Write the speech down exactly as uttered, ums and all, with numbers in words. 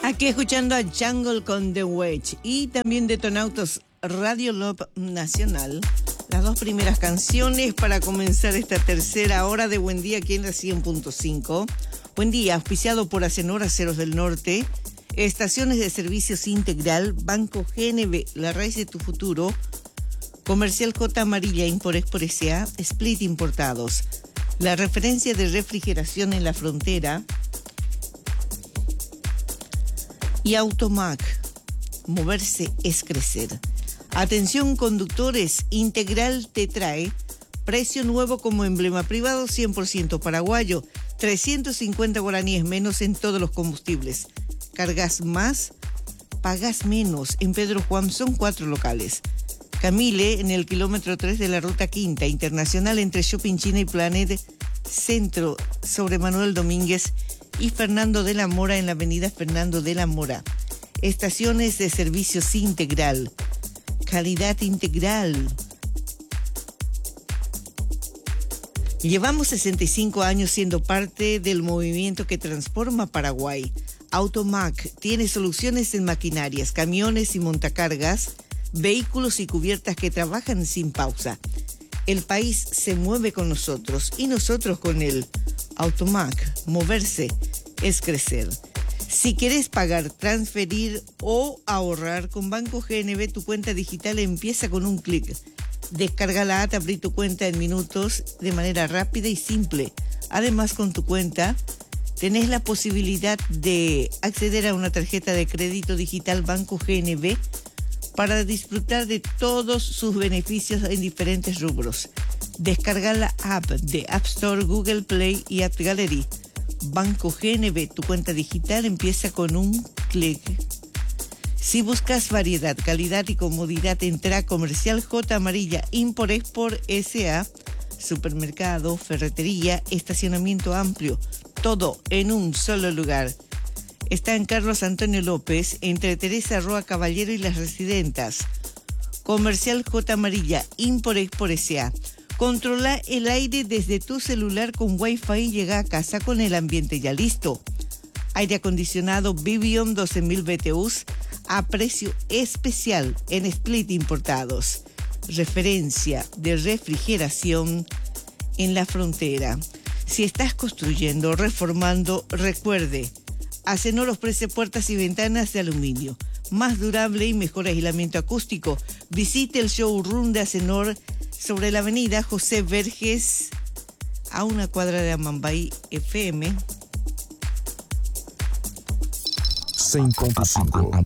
Aquí escuchando a Jungle con The Wedge y también Detonautos Radio Love Nacional. Las dos primeras canciones para comenzar esta tercera hora de Buen Día aquí en la cien punto cinco. Buen Día, auspiciado por Acenor Aceros del Norte, Estaciones de Servicios Integral, Banco G N B, La Raíz de tu Futuro, Comercial J Amarilla, Import-Export S A, Split Importados, la referencia de refrigeración en la frontera, y Automac, moverse es crecer. Atención conductores, Integral te trae precio nuevo como emblema privado cien por ciento paraguayo, trescientos cincuenta guaraníes menos en todos los combustibles. Cargas más, pagas menos. En Pedro Juan son cuatro locales. Camile en el kilómetro tres de la ruta quinta internacional entre Shopping China y Planet Centro sobre Manuel Domínguez y Fernando de la Mora en la avenida Fernando de la Mora. Estaciones de servicios integral. Calidad integral. Llevamos sesenta y cinco años siendo parte del movimiento que transforma Paraguay. Automac tiene soluciones en maquinarias, camiones y montacargas, vehículos y cubiertas que trabajan sin pausa. El país se mueve con nosotros y nosotros con él. Automac, moverse es crecer. Si quieres pagar, transferir o ahorrar con Banco G N B, tu cuenta digital empieza con un clic. Descarga la app, abrí tu cuenta en minutos de manera rápida y simple. Además, con tu cuenta tenés la posibilidad de acceder a una tarjeta de crédito digital Banco G N B para disfrutar de todos sus beneficios en diferentes rubros. Descarga la app de App Store, Google Play y App Gallery. Banco G N B, tu cuenta digital empieza con un clic. Si buscas variedad, calidad y comodidad, entra a Comercial J Amarilla, Import-Export S A, supermercado, ferretería, estacionamiento amplio, todo en un solo lugar. Está en Carlos Antonio López, entre Teresa Roa Caballero y Las Residentas. Comercial J Amarilla, Import-Export S A. Controla el aire desde tu celular con Wi-Fi y llega a casa con el ambiente ya listo. Aire acondicionado Vivion doce mil B T Us a precio especial en Split Importados. Referencia de refrigeración en la frontera. Si estás construyendo o reformando, recuerde, Acenor ofrece puertas y ventanas de aluminio, más durable y mejor aislamiento acústico. Visite el showroom de Acenor sobre la avenida José Verges, a una cuadra de Amambay F M. cem ponto cinco.